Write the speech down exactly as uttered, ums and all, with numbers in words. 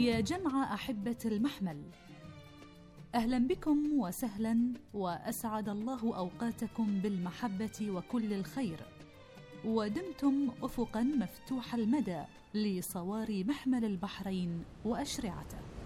يا جمع أحبة المحمل، أهلا بكم وسهلا، وأسعد الله أوقاتكم بالمحبة وكل الخير، ودمتم أفقا مفتوح المدى لصواري محمل البحرين وأشرعته.